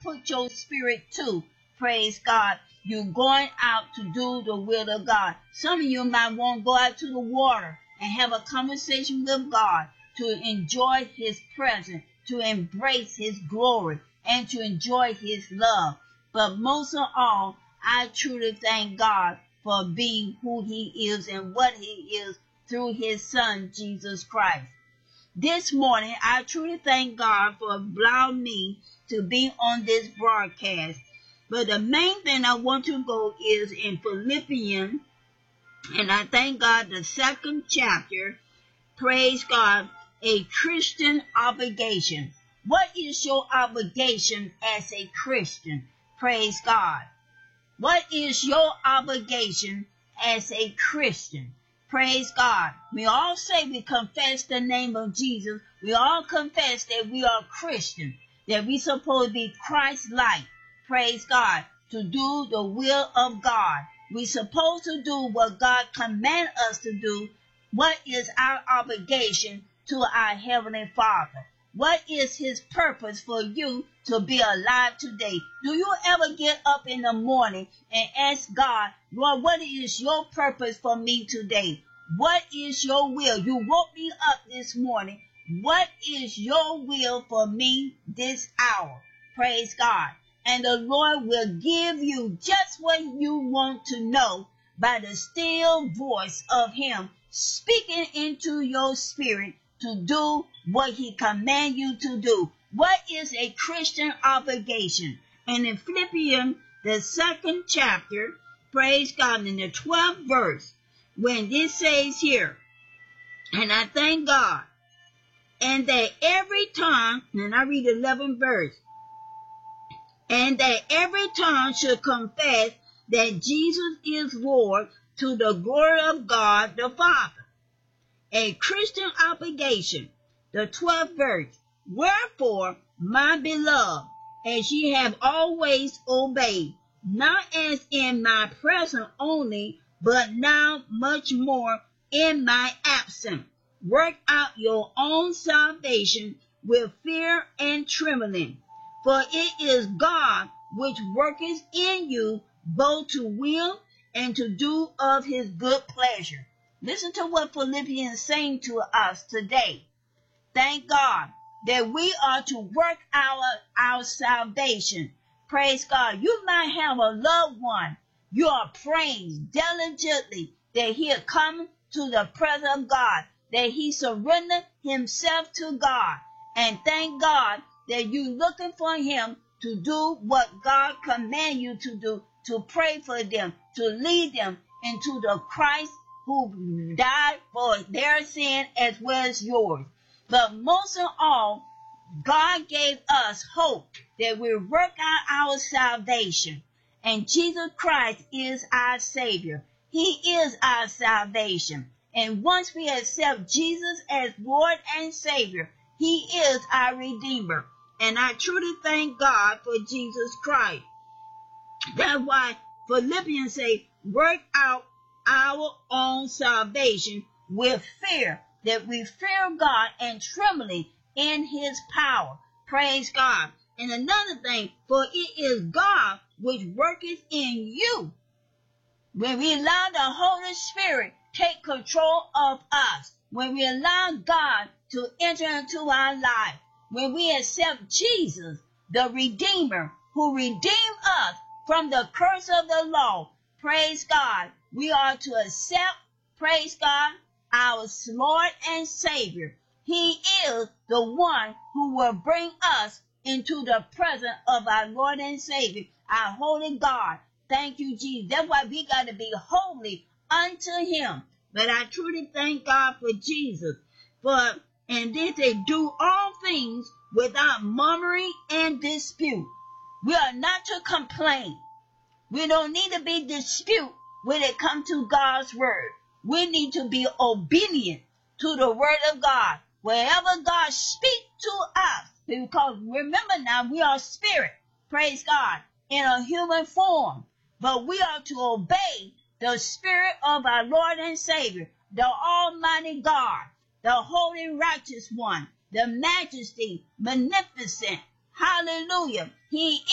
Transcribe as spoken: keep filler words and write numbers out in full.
put your spirit to, praise God, you're going out to do the will of God. Some of you might want to go out to the water and have a conversation with God, to enjoy his presence, to embrace his glory, and to enjoy his love. But most of all, I truly thank God for being who he is and what he is through his son, Jesus Christ. This morning, I truly thank God for allowing me to be on this broadcast. But the main thing I want to go is in Philippians, and I thank God the second chapter, praise God, a Christian obligation. What is your obligation as a Christian? Praise God. What is your obligation as a Christian? Praise God. We all say we confess the name of Jesus. We all confess that we are Christian, that we supposed to be Christ-like. Praise God. To do the will of God. We supposed to do what God command us to do. What is our obligation to our Heavenly Father? What is his purpose for you to be alive today? Do you ever get up in the morning and ask God, Lord, what is your purpose for me today? What is your will? You woke me up this morning. What is your will for me this hour? Praise God. And the Lord will give you just what you want to know by the still voice of him speaking into your spirit to do what he command you to do. What is a Christian obligation? And in Philippians, the second chapter, praise God, in the twelfth verse, when this says here, and I thank God, and that every tongue, and I read the eleventh verse, and that every tongue should confess that Jesus is Lord to the glory of God the Father. A Christian obligation, the twelfth verse, wherefore, my beloved, as ye have always obeyed, not as in my presence only, but now much more in my absence, work out your own salvation with fear and trembling. For it is God which worketh in you both to will and to do of his good pleasure. Listen to what Philippians is saying to us today. Thank God that we are to work our, our salvation. Praise God. You might have a loved one. You are praying diligently that he'll come to the presence of God, that he surrender himself to God. And thank God that you looking for him to do what God command you to do, to pray for them, to lead them into the Christ who died for their sin as well as yours. But most of all, God gave us hope that we work out our salvation. And Jesus Christ is our Savior. He is our salvation. And once we accept Jesus as Lord and Savior, he is our Redeemer. And I truly thank God for Jesus Christ. That's why Philippians say, work out our own salvation with fear, that we fear God and trembling in his power. Praise God. And another thing, for it is God which worketh in you. When we allow the Holy Spirit take control of us, when we allow God to enter into our life, when we accept Jesus, the Redeemer, who redeemed us from the curse of the law, praise God, we are to accept, praise God, our Lord and Savior. He is the one who will bring us into the presence of our Lord and Savior, our holy God. Thank you, Jesus. That's why we got to be holy unto him. But I truly thank God for Jesus. For and then they do all things without murmuring and dispute. We are not to complain. We don't need to be dispute when it comes to God's word. We need to be obedient to the word of God. Wherever God speaks to us, because remember now, we are spirit, praise God, in a human form. But we are to obey the Spirit of our Lord and Savior, the Almighty God, the Holy Righteous One, the Majesty, Magnificent. Hallelujah. He